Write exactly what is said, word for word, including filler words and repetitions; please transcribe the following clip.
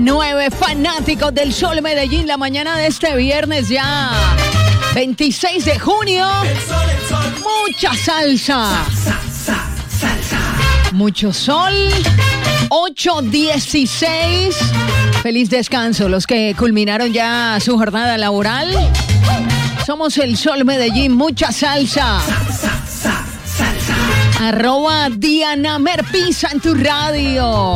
Nueve fanáticos del Sol Medellín, la mañana de este viernes ya veintiséis de junio. Mucha salsa, mucho sol. Ocho dieciséis. Feliz descanso los que culminaron ya su jornada laboral. Somos el Sol Medellín, mucha salsa. Arroba Diana Merpisa en tu radio.